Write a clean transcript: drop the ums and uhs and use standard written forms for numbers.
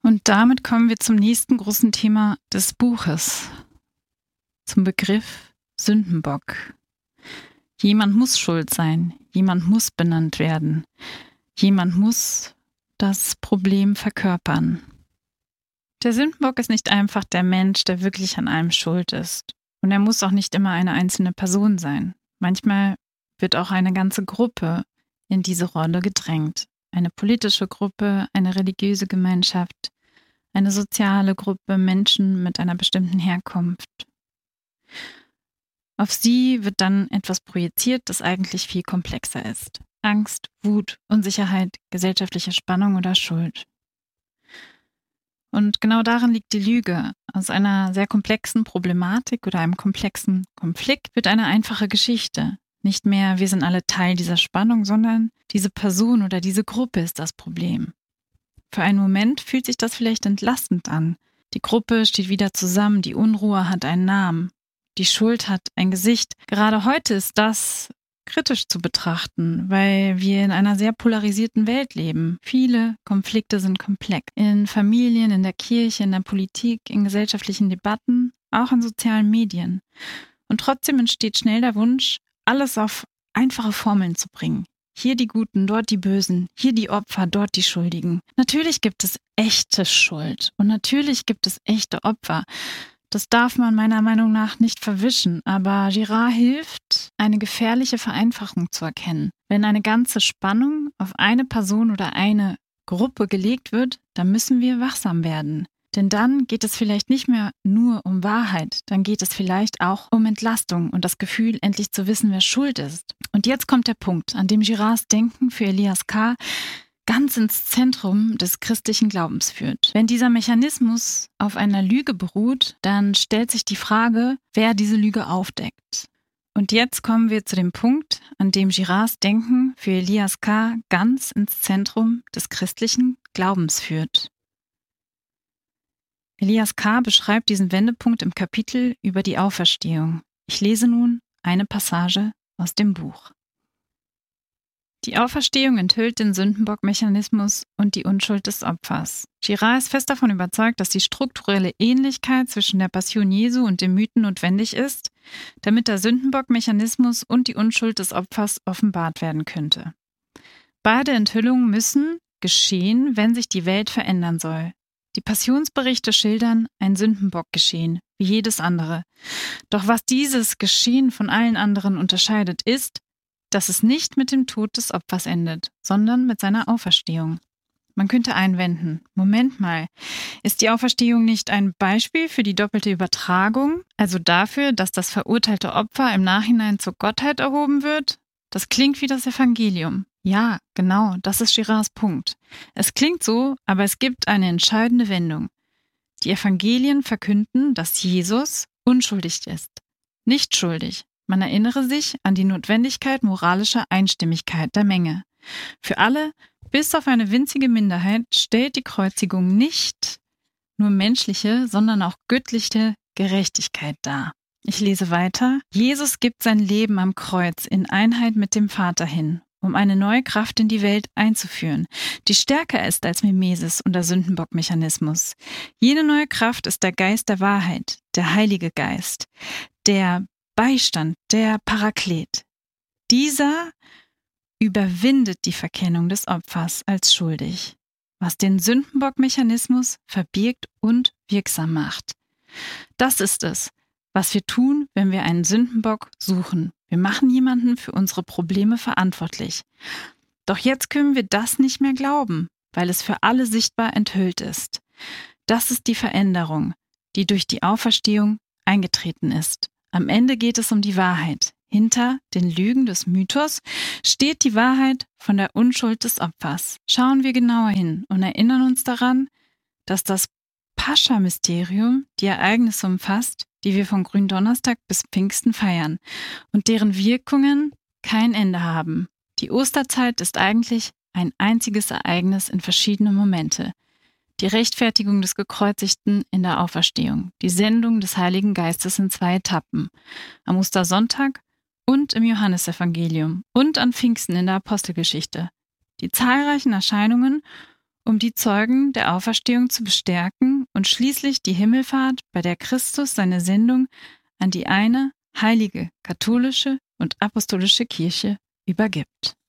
Und damit kommen wir zum nächsten großen Thema des Buches, zum Begriff Sündenbock. Jemand muss schuld sein, jemand muss benannt werden, jemand muss das Problem verkörpern. Der Sündenbock ist nicht einfach der Mensch, der wirklich an allem schuld ist. Und er muss auch nicht immer eine einzelne Person sein. Manchmal wird auch eine ganze Gruppe in diese Rolle gedrängt. Eine politische Gruppe, eine religiöse Gemeinschaft, eine soziale Gruppe, Menschen mit einer bestimmten Herkunft. Auf sie wird dann etwas projiziert, das eigentlich viel komplexer ist. Angst, Wut, Unsicherheit, gesellschaftliche Spannung oder Schuld. Und genau darin liegt die Lüge. Aus einer sehr komplexen Problematik oder einem komplexen Konflikt wird eine einfache Geschichte. Nicht mehr, wir sind alle Teil dieser Spannung, sondern diese Person oder diese Gruppe ist das Problem. Für einen Moment fühlt sich das vielleicht entlastend an. Die Gruppe steht wieder zusammen, die Unruhe hat einen Namen, die Schuld hat ein Gesicht. Gerade heute ist das kritisch zu betrachten, weil wir in einer sehr polarisierten Welt leben. Viele Konflikte sind komplex. In Familien, in der Kirche, in der Politik, in gesellschaftlichen Debatten, auch in sozialen Medien. Und trotzdem entsteht schnell der Wunsch, alles auf einfache Formeln zu bringen. Hier die Guten, dort die Bösen, hier die Opfer, dort die Schuldigen. Natürlich gibt es echte Schuld und natürlich gibt es echte Opfer. Das darf man meiner Meinung nach nicht verwischen, aber Girard hilft, eine gefährliche Vereinfachung zu erkennen. Wenn eine ganze Spannung auf eine Person oder eine Gruppe gelegt wird, dann müssen wir wachsam werden. Denn dann geht es vielleicht nicht mehr nur um Wahrheit, dann geht es vielleicht auch um Entlastung und das Gefühl, endlich zu wissen, wer schuld ist. Und jetzt kommt der Punkt, an dem Girards Denken für Elias K. ganz ins Zentrum des christlichen Glaubens führt. Wenn dieser Mechanismus auf einer Lüge beruht, dann stellt sich die Frage, wer diese Lüge aufdeckt. Und jetzt kommen wir zu dem Punkt, an dem Girards Denken für Elias K. ganz ins Zentrum des christlichen Glaubens führt. Elias K. beschreibt diesen Wendepunkt im Kapitel über die Auferstehung. Ich lese nun eine Passage aus dem Buch. Die Auferstehung enthüllt den Sündenbock-Mechanismus und die Unschuld des Opfers. Girard ist fest davon überzeugt, dass die strukturelle Ähnlichkeit zwischen der Passion Jesu und dem Mythen notwendig ist, damit der Sündenbock-Mechanismus und die Unschuld des Opfers offenbart werden könnte. Beide Enthüllungen müssen geschehen, wenn sich die Welt verändern soll. Die Passionsberichte schildern ein Sündenbock-Geschehen, wie jedes andere. Doch was dieses Geschehen von allen anderen unterscheidet, ist, dass es nicht mit dem Tod des Opfers endet, sondern mit seiner Auferstehung. Man könnte einwenden, Moment mal, ist die Auferstehung nicht ein Beispiel für die doppelte Übertragung, also dafür, dass das verurteilte Opfer im Nachhinein zur Gottheit erhoben wird? Das klingt wie das Evangelium. Ja, genau, das ist Girards Punkt. Es klingt so, aber es gibt eine entscheidende Wendung. Die Evangelien verkünden, dass Jesus unschuldig ist, nicht schuldig. Man erinnere sich an die Notwendigkeit moralischer Einstimmigkeit der Menge. Für alle, bis auf eine winzige Minderheit, stellt die Kreuzigung nicht nur menschliche, sondern auch göttliche Gerechtigkeit dar. Ich lese weiter. Jesus gibt sein Leben am Kreuz in Einheit mit dem Vater hin, um eine neue Kraft in die Welt einzuführen, die stärker ist als Mimesis und der Sündenbock-Mechanismus. Jene neue Kraft ist der Geist der Wahrheit, der Heilige Geist, der Beistand, der Paraklet. Dieser überwindet die Verkennung des Opfers als schuldig, was den Sündenbock-Mechanismus verbirgt und wirksam macht. Das ist es, was wir tun, wenn wir einen Sündenbock suchen. Wir machen jemanden für unsere Probleme verantwortlich. Doch jetzt können wir das nicht mehr glauben, weil es für alle sichtbar enthüllt ist. Das ist die Veränderung, die durch die Auferstehung eingetreten ist. Am Ende geht es um die Wahrheit. Hinter den Lügen des Mythos steht die Wahrheit von der Unschuld des Opfers. Schauen wir genauer hin und erinnern uns daran, dass das Pascha-Mysterium die Ereignisse umfasst, die wir von Gründonnerstag bis Pfingsten feiern und deren Wirkungen kein Ende haben. Die Osterzeit ist eigentlich ein einziges Ereignis in verschiedene Momente. Die Rechtfertigung des Gekreuzigten in der Auferstehung, die Sendung des Heiligen Geistes in 2 Etappen, am Ostersonntag und im Johannesevangelium und an Pfingsten in der Apostelgeschichte, die zahlreichen Erscheinungen um die Zeugen der Auferstehung zu bestärken und schließlich die Himmelfahrt, bei der Christus seine Sendung an die eine heilige katholische und apostolische Kirche übergibt.